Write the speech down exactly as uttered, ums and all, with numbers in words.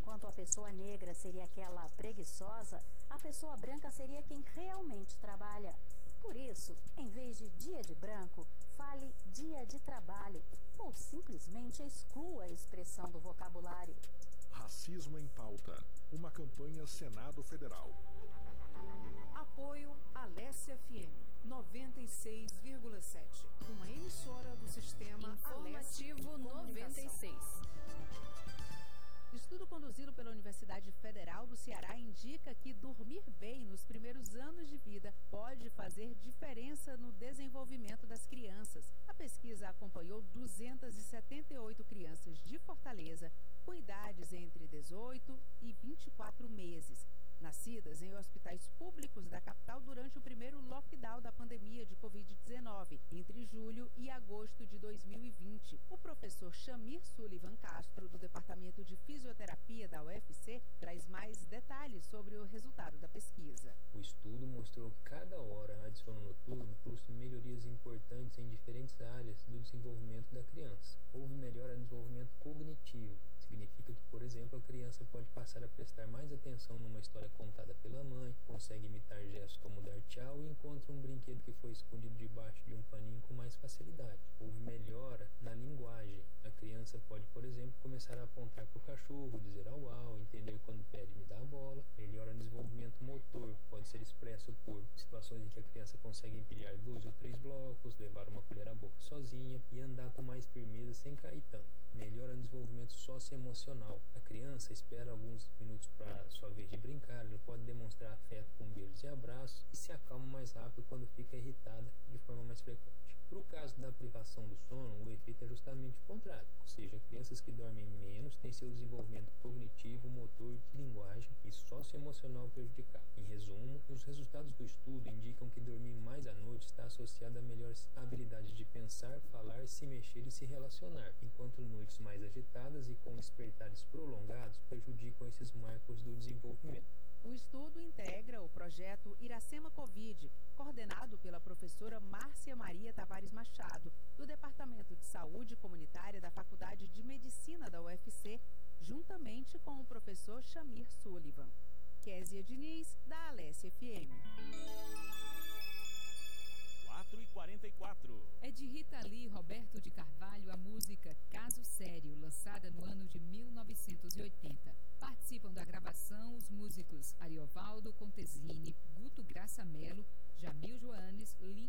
Enquanto a pessoa negra seria aquela preguiçosa, a pessoa branca seria quem realmente trabalha. Por isso, em vez de dia de branco, fale dia de trabalho ou simplesmente exclua a expressão do vocabulário. Racismo em Pauta, uma campanha Senado Federal. Apoio Alessia F M noventa e seis vírgula sete, uma emissora do sistema Informativo noventa e seis. Estudo conduzido pela Universidade Federal do Ceará indica que dormir bem nos primeiros anos de vida pode fazer diferença no desenvolvimento das crianças. A pesquisa acompanhou duzentas e setenta e oito crianças de Fortaleza com idades entre dezoito e vinte e quatro meses, nascidas em hospitais públicos da capital durante o primeiro lockdown da pandemia de covid dezenove, entre julho e agosto de dois mil e vinte. O professor Chamir Sullivan Castro, do Departamento de Fisioterapia da U F C, traz mais detalhes sobre o resultado da pesquisa. O estudo mostrou que cada hora de sono noturno trouxe melhorias importantes em diferentes áreas do desenvolvimento da criança. Houve melhora no desenvolvimento cognitivo. Significa que, por exemplo, a criança pode passar a prestar mais atenção numa história contada pela mãe, consegue imitar gestos como dar tchau e encontra um brinquedo que foi escondido debaixo de um paninho com mais facilidade. Houve melhora na linguagem. A criança pode, por exemplo, começar a apontar para o cachorro, dizer au au, entender quando pede me dá a bola. Melhora no desenvolvimento motor, pode ser expresso por situações em que a criança consegue empilhar dois ou três blocos, levar uma colher à boca sozinha e andar com mais firmeza sem cair tanto. Melhora no desenvolvimento socioemocional. A criança espera alguns minutos para sua vez de brincar, ela pode demonstrar afeto com beijos e abraços e se acalma mais rápido quando fica irritada de forma mais frequente. Para o caso da privação do sono, o efeito é justamente o contrário, ou seja, crianças que dormem menos têm seu desenvolvimento cognitivo, motor, de linguagem e socioemocional prejudicado. Em resumo, os resultados do estudo indicam que dormir mais à noite está associado a melhores habilidades de pensar, falar, se mexer e se relacionar, enquanto noites mais agitadas e com despertares prolongados prejudicam esses marcos do desenvolvimento. O estudo integra o projeto Iracema Covid, coordenado pela professora Márcia Maria Tavares Machado, do Departamento de Saúde Comunitária da Faculdade de Medicina da U F C, juntamente com o professor Chamir Sullivan. Késia Diniz, da Alessia F M. quatro e quarenta e quatro. É de Rita Lee e Roberto de Carvalho a música Caso Sério, lançada no ano de mil novecentos e oitenta. Participam da gravação os músicos Ariovaldo Contesini, Guto Graça Mello, Jamil Joanes, Lin